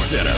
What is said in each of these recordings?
Center.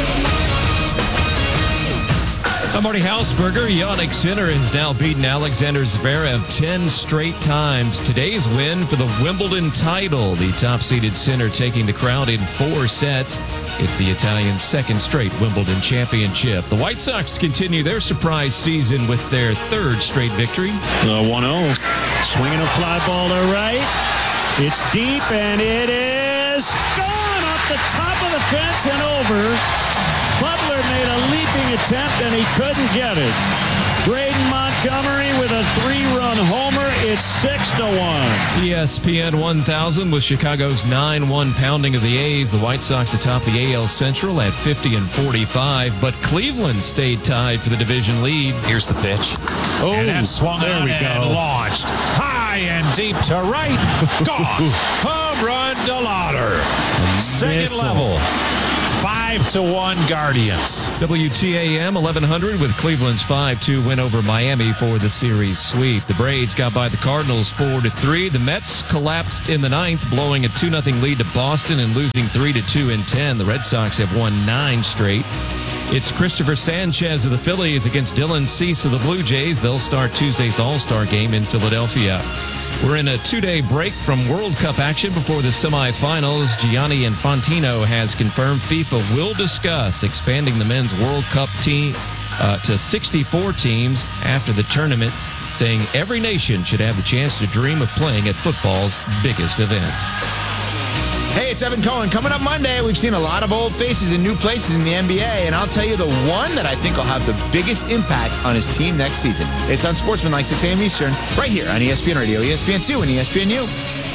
I'm Marty Hausberger. Yannick Sinner has now beaten Alexander Zverev 10 straight times. Today's win for the Wimbledon title. The top-seeded Sinner taking the crown in 4 sets. It's the Italian's second straight Wimbledon championship. The White Sox continue their surprise season with their 3rd straight victory. The 1-0. Swinging a fly ball to right. It's deep, and it is gone off the top of the fence and over. Butler made a leaping attempt, and he couldn't get it. Braden Montgomery with a 3-run homer. It's 6-1. ESPN 1000 with Chicago's 9-1 pounding of the A's. The White Sox atop the AL Central at 50-45, but Cleveland stayed tied for the division lead. Here's the pitch. Oh, and that swung there on we and go. Launched high and deep to right. Gone. Home run to Lauder. Second level. 5-1 Guardians. WTAM 1100 with Cleveland's 5-2 win over Miami for the series sweep. The Braves got by the Cardinals 4-3. The Mets collapsed in the 9th, blowing a 2-0 lead to Boston and losing 3-2 in 10. The Red Sox have won 9 straight. It's Christopher Sanchez of the Phillies against Dylan Cease of the Blue Jays. They'll start Tuesday's All-Star game in Philadelphia. We're in a 2-day break from World Cup action before the semifinals. Gianni Infantino has confirmed FIFA will discuss expanding the men's World Cup team to 64 teams after the tournament, saying every nation should have the chance to dream of playing at football's biggest event. Hey, it's Evan Cohen. Coming up Monday, we've seen a lot of old faces in new places in the NBA, and I'll tell you the one that I think will have the biggest impact on his team next season. It's on Sportsman, like 6 a.m. Eastern, right here on ESPN Radio, ESPN2, and ESPNU.